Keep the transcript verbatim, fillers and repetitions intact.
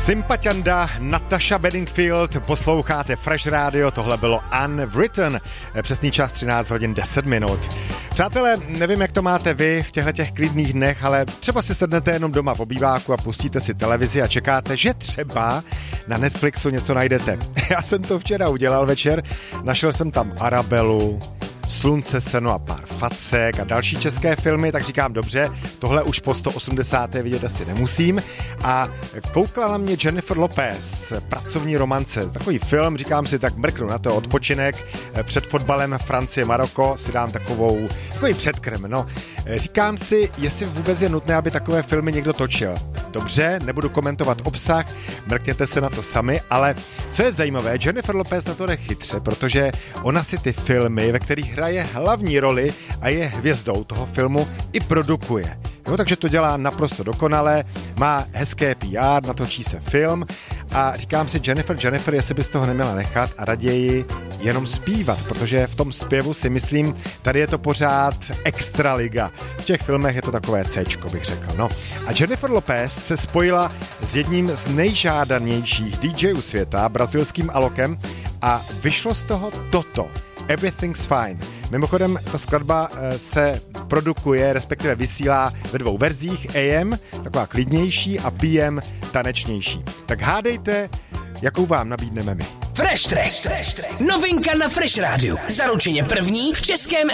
Sympatianda Natasha Bedingfield, posloucháte Fresh Radio, tohle bylo Unwritten, přesný čas třináct hodin deset minut. Přátelé, nevím, jak to máte vy v těchto těch klidných dnech, ale třeba si sednete jenom doma v obýváku a pustíte si televizi a čekáte, že třeba na Netflixu něco najdete. Já jsem to včera udělal večer, našel jsem tam Arabelu, Slunce, seno a pár facek a další české filmy, tak říkám, dobře, tohle už po sto osmdesáté vidět asi nemusím. A koukla na mě Jennifer Lopez, Pracovní romance, takový film, říkám si, tak mrknu na to odpočinek, před fotbalem Francie, Maroko si dám takovou, takový předkrm, no. Říkám si, jestli vůbec je nutné, aby takové filmy někdo točil. Dobře, nebudu komentovat obsah, mrkněte se na to sami, ale co je zajímavé, Jennifer Lopez na to jde chytře, protože ona si ty filmy, ve kterých hraje hlavní roli a je hvězdou toho filmu, i produkuje. No, takže to dělá naprosto dokonale, má hezké P R, natočí se film a říkám si, Jennifer, Jennifer, jestli bys toho neměla nechat a raději jenom zpívat, protože v tom zpěvu si myslím, tady je to pořád extraliga. V těch filmech je to takové Cčko, bych řekl. No. A Jennifer Lopez se spojila s jedním z nejžádanějších D J ů světa, brazilským Alokem, a vyšlo z toho toto. Everything's Fine. Mimochodem, ta skladba se produkuje, respektive vysílá ve dvou verzích, A M, taková klidnější, a P M, tanečnější. Tak hádejte, jakou vám nabídneme my. Fresh Track. Novinka na Fresh Rádiu. Zaručeně první v českém